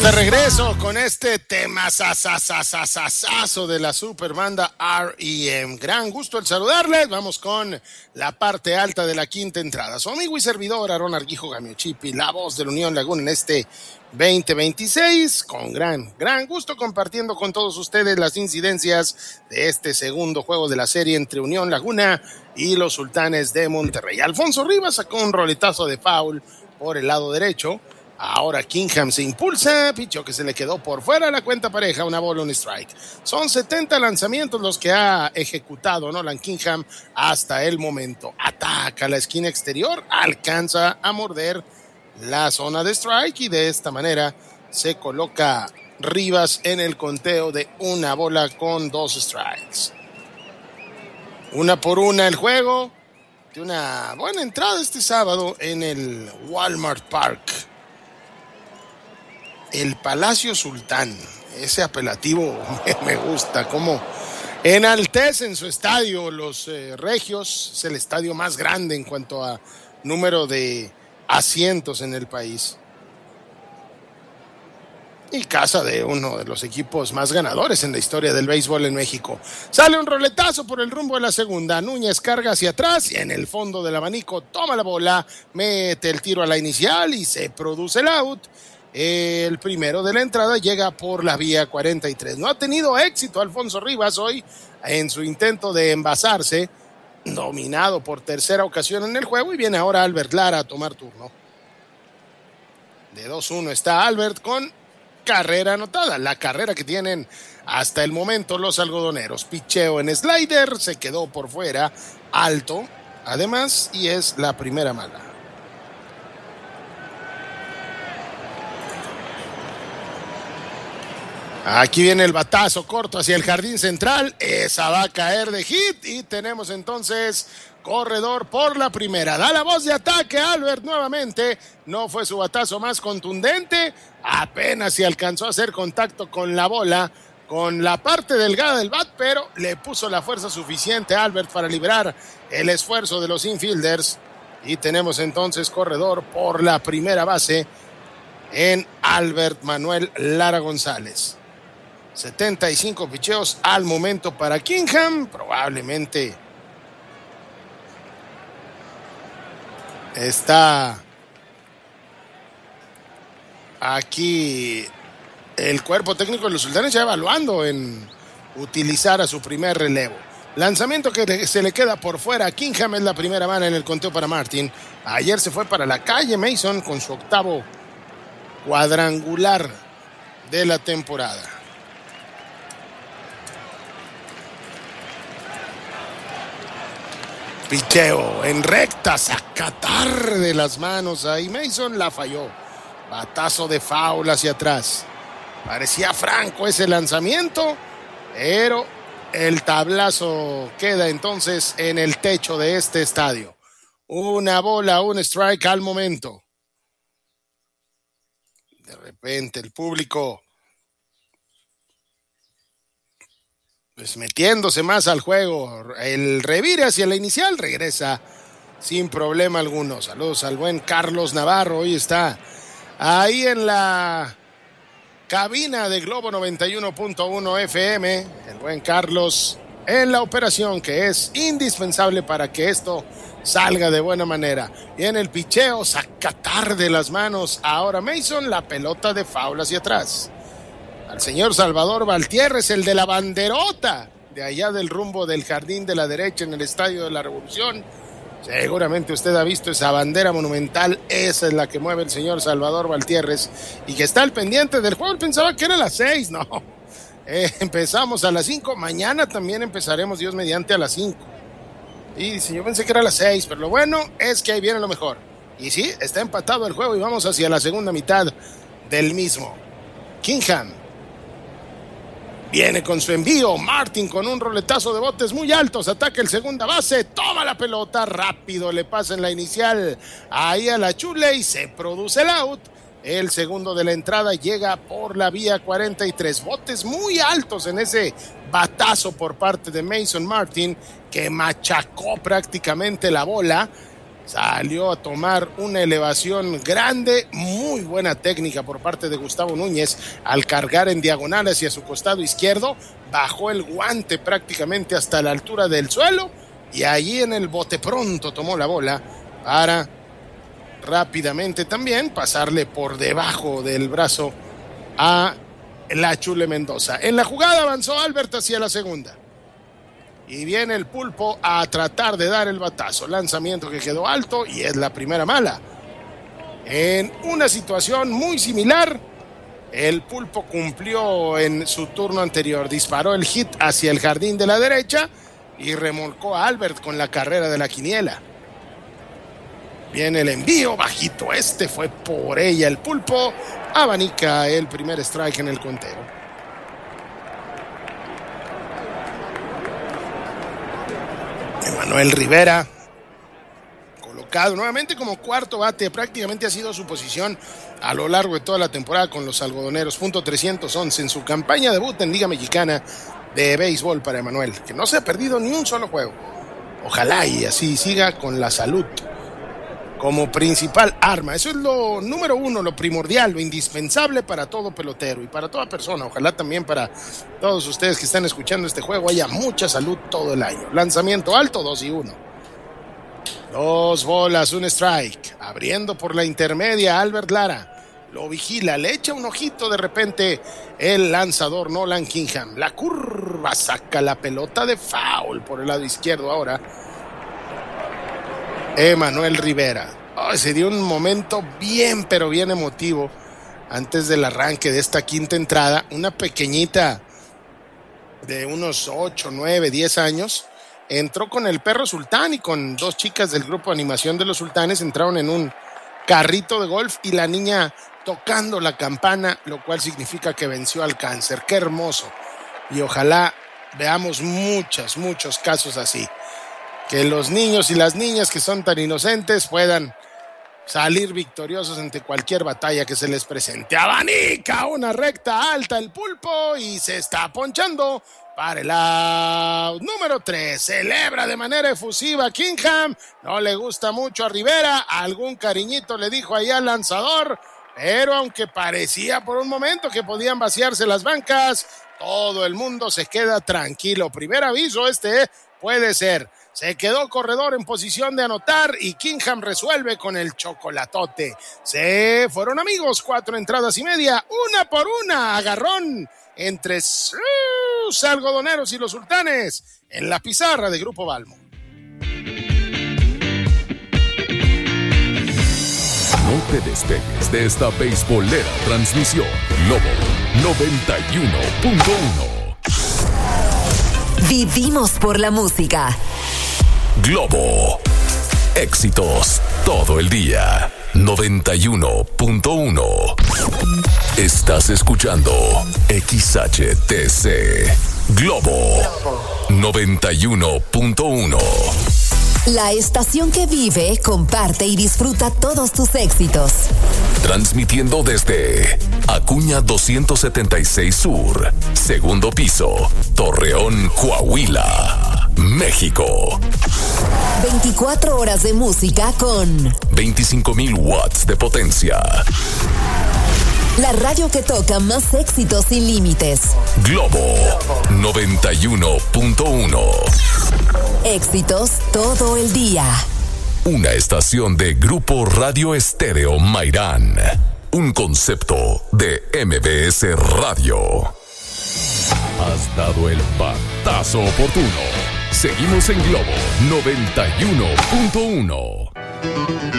de regreso con este tema sasasasasasazo de la super banda R.E.M. Gran gusto el saludarles. Vamos con la parte alta de la quinta entrada. Su amigo y servidor Aarón Argijo Gamiochipi, la voz de la Unión Laguna en este 2026, con gran gusto compartiendo con todos ustedes las incidencias de este segundo juego de la serie entre Unión Laguna y los Sultanes de Monterrey. Alfonso Rivas sacó un roletazo de foul por el lado derecho. Ahora Kingham se impulsa, pichó que se le quedó por fuera la cuenta pareja, una bola, un strike. Son 70 lanzamientos los que ha ejecutado Nolan Kingham hasta el momento. Ataca la esquina exterior, alcanza a morder la zona de strike y de esta manera se coloca Rivas en el conteo de una bola con 2 strikes. 1-1 el juego de una buena entrada este sábado en el Walmart Park. El Palacio Sultán, ese apelativo me gusta, como enaltecen su estadio los regios. Es el estadio más grande en cuanto a número de asientos en el país. Y casa de uno de los equipos más ganadores en la historia del béisbol en México. Sale un roletazo por el rumbo de la segunda. Núñez carga hacia atrás y en el fondo del abanico toma la bola, mete el tiro a la inicial y se produce el out. El primero de la entrada llega por la vía 43. No ha tenido éxito Alfonso Rivas hoy en su intento de envasarse, dominado por tercera ocasión en el juego, y viene ahora Albert Lara a tomar turno. De 2-1 está Albert con carrera anotada, la carrera que tienen hasta el momento los algodoneros. Picheo en slider, se quedó por fuera, alto, además, y es la primera mala. Aquí viene el batazo corto hacia el jardín central. Esa va a caer de hit y tenemos entonces corredor por la primera. Da la voz de ataque Albert nuevamente. No fue su batazo más contundente. Apenas se alcanzó a hacer contacto con la bola, con la parte delgada del bat, pero le puso la fuerza suficiente a Albert para librar el esfuerzo de los infielders. Y tenemos entonces corredor por la primera base en Albert Manuel Lara González. 75 picheos al momento para Kingham. Probablemente está aquí el cuerpo técnico de los Sultanes ya evaluando en utilizar a su primer relevo. Lanzamiento que se le queda por fuera a Kingham, es la primera bala en el conteo para Martin. Ayer se fue para la calle Mason con su octavo cuadrangular de la temporada. Picheo en recta, sacatar de las manos ahí. Mason la falló. Batazo de foul hacia atrás. Parecía franco ese lanzamiento, pero el tablazo queda entonces en el techo de este estadio. Una bola, un strike al momento. De repente el público pues metiéndose más al juego. El revire hacia la inicial regresa sin problema alguno. Saludos al buen Carlos Navarro. Hoy está ahí en la cabina de Globo 91.1 FM. El buen Carlos en la operación, que es indispensable para que esto salga de buena manera. Y en el picheo, sacatar de las manos ahora Mason, la pelota de foul hacia atrás. Al señor Salvador Valtierres, el de la banderota de allá del rumbo del jardín de la derecha en el Estadio de la Revolución. Seguramente usted ha visto esa bandera monumental. Esa es la que mueve el señor Salvador Valtierres y que está al pendiente del juego. Pensaba que era a las 6, no. Empezamos a las 5. Mañana también empezaremos, Dios mediante, a las 5. Y dice, yo pensé que era a las 6, pero lo bueno es que ahí viene lo mejor. Y sí, está empatado el juego y vamos hacia la segunda mitad del mismo. Kingham viene con su envío. Martin con un roletazo de botes muy altos. Ataca el segunda base. Toma la pelota. Rápido le pasa en la inicial ahí a la chule y se produce el out. El segundo de la entrada llega por la vía 43. Botes muy altos en ese batazo por parte de Mason Martin, que machacó prácticamente la bola. Salió a tomar una elevación grande, muy buena técnica por parte de Gustavo Núñez al cargar en diagonal hacia su costado izquierdo, bajó el guante prácticamente hasta la altura del suelo y allí en el bote pronto tomó la bola para rápidamente también pasarle por debajo del brazo a la Chule Mendoza. En la jugada avanzó Albert hacia la segunda. Y viene el Pulpo a tratar de dar el batazo. Lanzamiento que quedó alto y es la primera mala. En una situación muy similar, el Pulpo cumplió en su turno anterior. Disparó el hit hacia el jardín de la derecha y remolcó a Albert con la carrera de la quiniela. Viene el envío bajito. Este fue por ella. El Pulpo abanica el primer strike en el conteo. Emanuel Rivera, colocado nuevamente como cuarto bate, prácticamente ha sido su posición a lo largo de toda la temporada con los algodoneros. .311 en su campaña debut en Liga Mexicana de Béisbol para Emanuel, que no se ha perdido ni un solo juego. Ojalá y así siga con la salud como principal arma. Eso es lo número uno, lo primordial, lo indispensable para todo pelotero y para toda persona. Ojalá también para todos ustedes que están escuchando este juego haya mucha salud todo el año. Lanzamiento alto, 2-1. 2 bolas, 1 strike. Abriendo por la intermedia, Albert Lara lo vigila, le echa un ojito de repente el lanzador Nolan Kingham. La curva saca la pelota de foul por el lado izquierdo ahora. Emanuel Rivera. Se dio un momento bien, pero bien emotivo antes del arranque de esta quinta entrada. Una pequeñita de unos 8, 9, 10 años entró con el perro Sultán y con 2 chicas del grupo de animación de los Sultanes. Entraron en un carrito de golf y la niña tocando la campana, lo cual significa que venció al cáncer. ¡Qué hermoso! Y ojalá veamos muchos casos así. Que los niños y las niñas que son tan inocentes puedan salir victoriosos ante cualquier batalla que se les presente. Abanica una recta alta el Pulpo y se está ponchando para el out número 3. Celebra de manera efusiva Kingham. No le gusta mucho a Rivera. Algún cariñito le dijo ahí al lanzador. Pero aunque parecía por un momento que podían vaciarse las bancas, todo el mundo se queda tranquilo. Primer aviso puede ser. Se quedó corredor en posición de anotar y Kingham resuelve con el chocolatote. Se fueron amigos, 4 entradas y media, una por una, agarrón entre sus algodoneros y los Sultanes en la pizarra de Grupo Balmo. No te despegues de esta beisbolera transmisión. Globo 91.1. Vivimos por la música. Globo. Éxitos todo el día. 91.1. Estás escuchando XHTC. Globo 91.1. La estación que vive, comparte y disfruta todos tus éxitos. Transmitiendo desde Acuña 276 Sur, segundo piso, Torreón, Coahuila, México. 24 horas de música con 25,000 watts de potencia. La radio que toca más éxitos sin límites. Globo 91.1. Éxitos todo el día. Una estación de Grupo Radio Estéreo Mairán. Un concepto de MBS Radio. Has dado el batazo oportuno. Seguimos en Globo 91.1.